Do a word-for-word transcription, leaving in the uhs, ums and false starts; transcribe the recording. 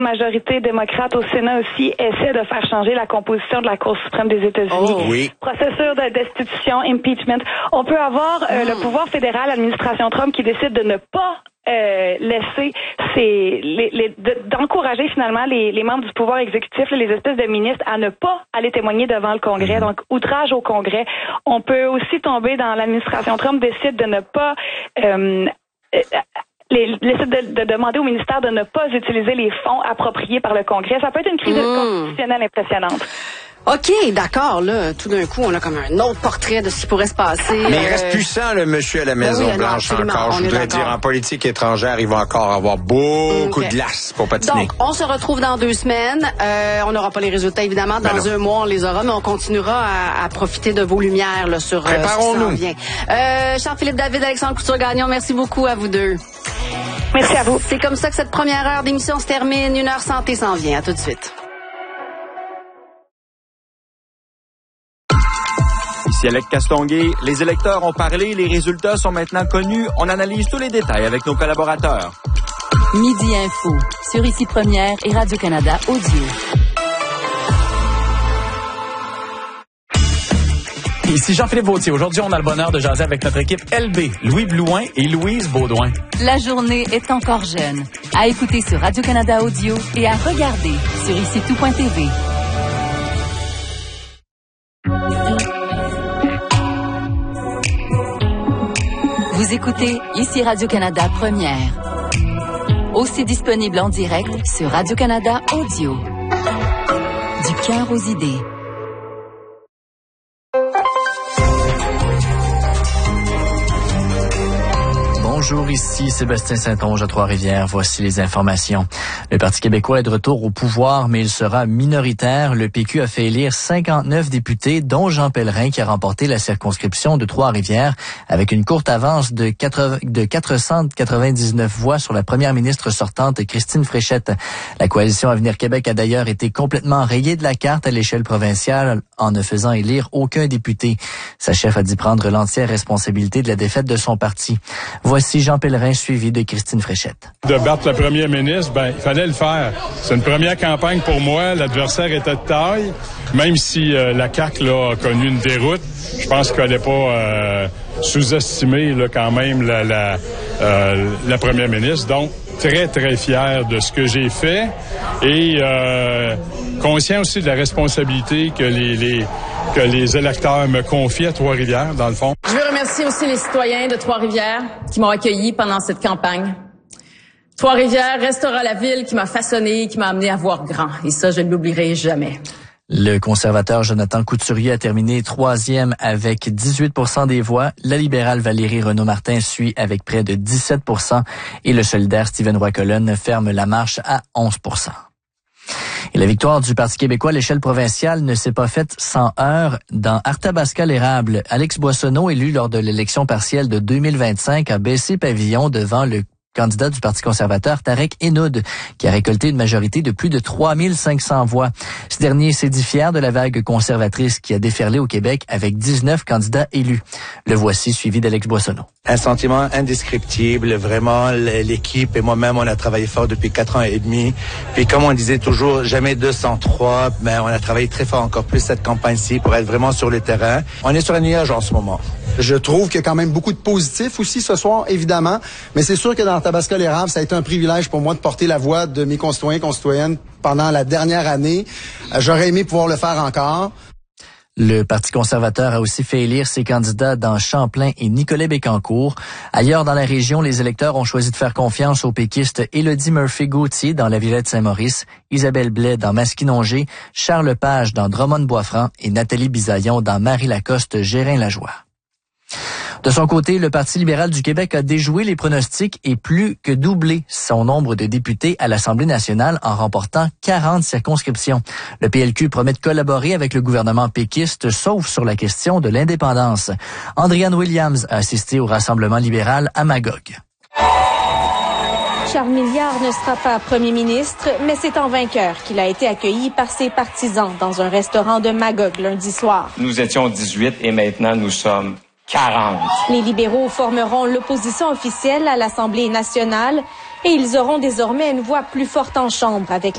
majorité démocrate au Sénat aussi essaie de faire changer la composition de la Cour suprême des États-Unis. Oh, oui. Procédure de destitution, impeachment. On peut avoir euh, mm. le pouvoir fédéral, l'administration Trump, qui décide de ne pas euh, laisser ces, les, les, de, d'encourager finalement les, les membres du pouvoir exécutif, les espèces de ministres, à ne pas aller témoigner devant le Congrès. Mm. Donc, outrage au Congrès. On peut aussi tomber dans l'administration Trump décide de ne pas euh, euh, Les, les, de, de demander au ministère de ne pas utiliser les fonds appropriés par le Congrès. Ça peut être une crise mmh. constitutionnelle impressionnante. OK, d'accord, là, tout d'un coup, on a comme un autre portrait de ce qui pourrait se passer. Mais il reste puissant, le monsieur à la Maison-Blanche, oui, encore. Je voudrais dire, en politique étrangère, il va encore avoir beaucoup okay. de glace pour patiner. Donc, on se retrouve dans deux semaines. Euh, on n'aura pas les résultats, évidemment. Dans ben un mois, on les aura, mais on continuera à, à profiter de vos lumières là, sur euh, ce qui s'en vient. Euh, Jean-Philippe David, Alexandre Couture-Gagnon, merci beaucoup à vous deux. Merci à vous. C'est comme ça que cette première heure d'émission se termine. Une heure santé s'en vient. À tout de suite. Ici Alec Castonguay. Les électeurs ont parlé, les résultats sont maintenant connus. On analyse tous les détails avec nos collaborateurs. Midi Info, sur Ici Première et Radio-Canada Audio. Ici Jean-Philippe Vautier. Aujourd'hui, on a le bonheur de jaser avec notre équipe L B, Louis Blouin et Louise Baudouin. La journée est encore jeune. À écouter sur Radio-Canada Audio et à regarder sur ici tout point t v. Vous écoutez Ici Radio-Canada Première. Aussi disponible en direct sur Radio-Canada Audio. Du cœur aux idées. Bonjour, ici Sébastien Saint-Onge à Trois-Rivières. Voici les informations. Le Parti québécois est de retour au pouvoir, mais il sera minoritaire. Le P Q a fait élire cinquante-neuf députés, dont Jean Pellerin, qui a remporté la circonscription de Trois-Rivières avec une courte avance de, de quatre cent quatre-vingt-dix-neuf voix sur la première ministre sortante, Christine Fréchette. La coalition Avenir Québec a d'ailleurs été complètement rayée de la carte à l'échelle provinciale en ne faisant élire aucun député. Sa chef a dit prendre l'entière responsabilité de la défaite de son parti. Voici Jean Pellerin, suivi de Christine Fréchette. De battre le premier ministre, ben, il fallait le faire. C'est une première campagne pour moi. L'adversaire était de taille. Même si euh, la C A Q là, a connu une déroute, je pense qu'elle n'est pas euh, sous-estimée là, quand même la, la, euh, la première ministre. Donc, très, très fier de ce que j'ai fait et euh, conscient aussi de la responsabilité que les, les, que les électeurs me confient à Trois-Rivières, dans le fond. Je veux remercier aussi les citoyens de Trois-Rivières qui m'ont accueilli pendant cette campagne. Trois-Rivières restera la ville qui m'a façonné, qui m'a amené à voir grand. Et ça, je ne l'oublierai jamais. Le conservateur Jonathan Couturier a terminé troisième avec dix-huit pour cent des voix. La libérale Valérie Renaud-Martin suit avec près de dix-sept pour cent. Et le solidaire Stephen Roy-Colonne ferme la marche à onze pour cent. Et la victoire du Parti québécois à l'échelle provinciale ne s'est pas faite sans heurts. Dans Arthabasca-l'Érable, Alex Boissonneau, élu lors de l'élection partielle de deux mille vingt-cinq, a baissé pavillon devant le candidat du Parti conservateur, Tarek Enoud, qui a récolté une majorité de plus de trois mille cinq cents voix. Ce dernier s'est dit fier de la vague conservatrice qui a déferlé au Québec avec dix-neuf candidats élus. Le voici, suivi d'Alex Boissonneau. Un sentiment indescriptible, vraiment, l'équipe et moi-même, on a travaillé fort depuis quatre ans et demi. Puis comme on disait toujours, jamais deux cent trois, mais on a travaillé très fort encore plus cette campagne-ci pour être vraiment sur le terrain. On est sur un nuage en ce moment. Je trouve qu'il y a quand même beaucoup de positifs aussi ce soir, évidemment, mais c'est sûr que dans Arthabasca-l'Érable, ça a été un privilège pour moi de porter la voix de mes concitoyens et concitoyennes pendant la dernière année. J'aurais aimé pouvoir le faire encore. Le Parti conservateur a aussi fait élire ses candidats dans Champlain et Nicolet-Bécancour. Ailleurs dans la région, les électeurs ont choisi de faire confiance aux péquistes Élodie Murphy-Gauthier dans la Villette-Saint-Maurice, Isabelle Blais dans Masquinongé, Charles Page dans Drummond-Boisfranc et Nathalie Bisaillon dans Marie-Lacoste-Gérin-Lajoie. De son côté, le Parti libéral du Québec a déjoué les pronostics et plus que doublé son nombre de députés à l'Assemblée nationale en remportant quarante circonscriptions. Le P L Q promet de collaborer avec le gouvernement péquiste, sauf sur la question de l'indépendance. Andréanne Williams a assisté au Rassemblement libéral à Magog. Charles Milliard ne sera pas premier ministre, mais c'est en vainqueur qu'il a été accueilli par ses partisans dans un restaurant de Magog lundi soir. Nous étions dix-huit et maintenant nous sommes quarante. Les libéraux formeront l'opposition officielle à l'Assemblée nationale et ils auront désormais une voix plus forte en chambre avec